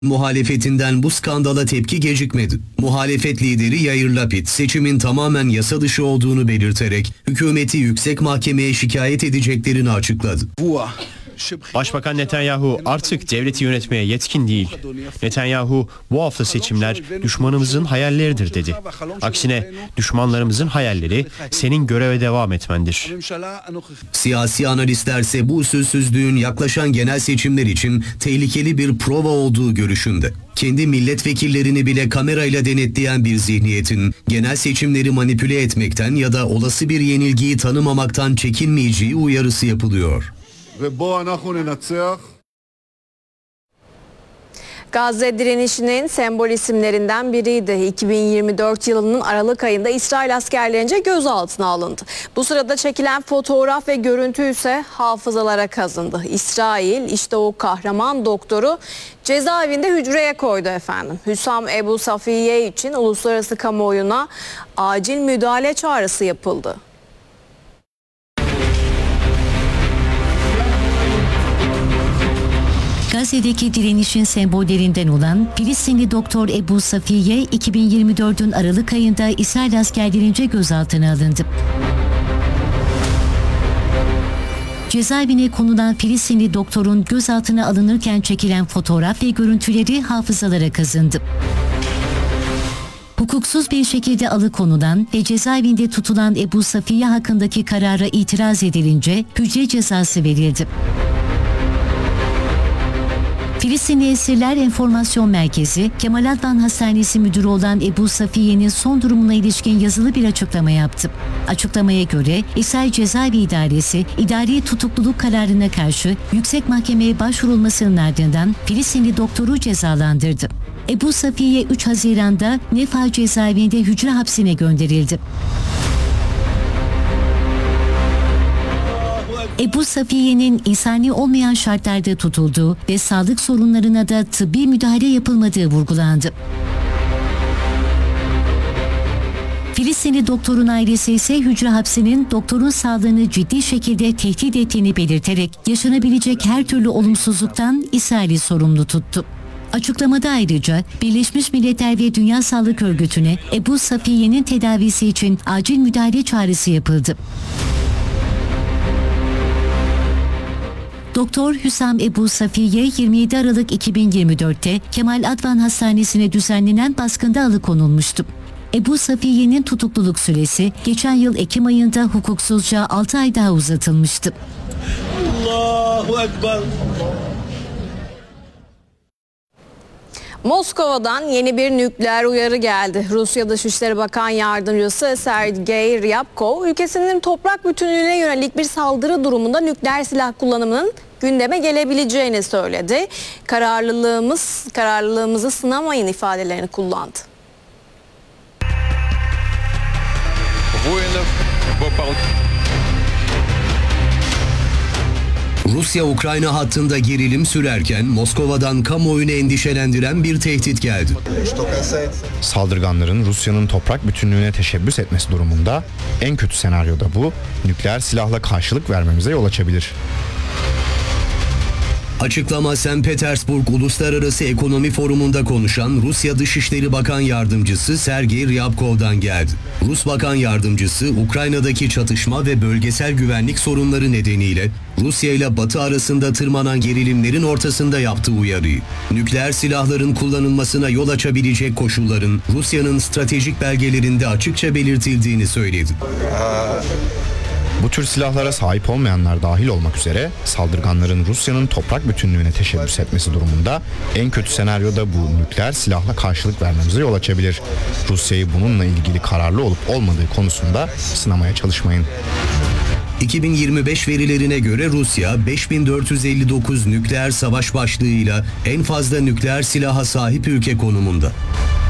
Muhalefetinden bu skandala tepki gecikmedi. Muhalefet lideri Yair Lapid seçimin tamamen yasa dışı olduğunu belirterek hükümeti yüksek mahkemeye şikayet edeceklerini açıkladı. Başbakan Netanyahu artık devleti yönetmeye yetkin değil. Netanyahu bu hafta seçimler düşmanımızın hayalleridir dedi. Aksine düşmanlarımızın hayalleri senin göreve devam etmendir. Siyasi analistlerse bu usulsüzlüğün yaklaşan genel seçimler için tehlikeli bir prova olduğu görüşünde. Kendi milletvekillerini bile kamerayla denetleyen bir zihniyetin genel seçimleri manipüle etmekten ya da olası bir yenilgiyi tanımamaktan çekinmeyeceği uyarısı yapılıyor. Gazze direnişinin sembol isimlerinden biriydi. 2024 yılının Aralık ayında İsrail askerlerince gözaltına alındı. Bu sırada çekilen fotoğraf ve görüntü ise hafızalara kazındı. İsrail işte o kahraman doktoru cezaevinde hücreye koydu efendim. Hüsam Ebu Safiye için uluslararası kamuoyuna acil müdahale çağrısı yapıldı. Gazze'deki direnişin sembollerinden olan Filistinli doktor Ebu Safiye 2024'ün Aralık ayında İsrail askerlerince gözaltına alındı. Cezaevine konulan Filistinli doktorun gözaltına alınırken çekilen fotoğraf ve görüntüleri hafızalara kazındı. Hukuksuz bir şekilde alıkonulan ve cezaevinde tutulan Ebu Safiye hakkındaki karara itiraz edilince hücre cezası verildi. Filistinli Esirler Enformasyon Merkezi, Kemal Advan Hastanesi Müdürü olan Ebu Safiye'nin son durumuna ilişkin yazılı bir açıklama yaptı. Açıklamaya göre İsrail Cezaevi İdaresi, idari tutukluluk kararına karşı yüksek mahkemeye başvurulmasının ardından Filistinli doktoru cezalandırdı. Ebu Safiye 3 Haziran'da Nefa cezaevinde hücre hapsine gönderildi. Ebu Safiye'nin insani olmayan şartlarda tutulduğu ve sağlık sorunlarına da tıbbi müdahale yapılmadığı vurgulandı. Filistinli doktorun ailesi ise hücre hapsinin doktorun sağlığını ciddi şekilde tehdit ettiğini belirterek yaşanabilecek her türlü olumsuzluktan İsrail'i sorumlu tuttu. Açıklamada ayrıca Birleşmiş Milletler ve Dünya Sağlık Örgütü'ne Ebu Safiye'nin tedavisi için acil müdahale çağrısı yapıldı. Doktor Hüsam Ebu Safiye 27 Aralık 2024'te Kemal Advan Hastanesi'ne düzenlenen baskında alıkonulmuştu. Ebu Safiye'nin tutukluluk süresi geçen yıl Ekim ayında hukuksuzca 6 ay daha uzatılmıştı. Allahu Ekber. Moskova'dan yeni bir nükleer uyarı geldi. Rusya Dışişleri Bakan Yardımcısı Sergey Ryabkov, ülkesinin toprak bütünlüğüne yönelik bir saldırı durumunda nükleer silah kullanımının gündeme gelebileceğini söyledi. Kararlılığımızı sınamayın ifadelerini kullandı. Rusya-Ukrayna hattında gerilim sürerken Moskova'dan kamuoyunu endişelendiren bir tehdit geldi. Saldırganların Rusya'nın toprak bütünlüğüne teşebbüs etmesi durumunda en kötü senaryoda bu nükleer silahla karşılık vermemize yol açabilir. Açıklama St. Petersburg Uluslararası Ekonomi Forumu'nda konuşan Rusya Dışişleri Bakan Yardımcısı Sergey Ryabkov'dan geldi. Rus Bakan Yardımcısı Ukrayna'daki çatışma ve bölgesel güvenlik sorunları nedeniyle Rusya ile Batı arasında tırmanan gerilimlerin ortasında yaptığı uyarıyı, nükleer silahların kullanılmasına yol açabilecek koşulların Rusya'nın stratejik belgelerinde açıkça belirtildiğini söyledi. Bu tür silahlara sahip olmayanlar dahil olmak üzere saldırganların Rusya'nın toprak bütünlüğüne teşebbüs etmesi durumunda en kötü senaryoda bu nükleer silahla karşılık vermemize yol açabilir. Rusya'yı bununla ilgili kararlı olup olmadığı konusunda sınamaya çalışmayın. 2025 verilerine göre Rusya 5459 nükleer savaş başlığıyla en fazla nükleer silaha sahip ülke konumunda.